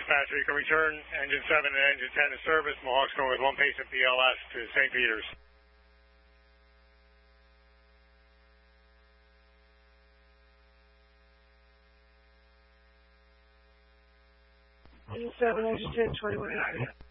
dispatcher. You can return engine 7 and engine 10 to service. Mohawk's going with 1 patient BLS to St. Peter's. Engine 7, engine 10, 2190.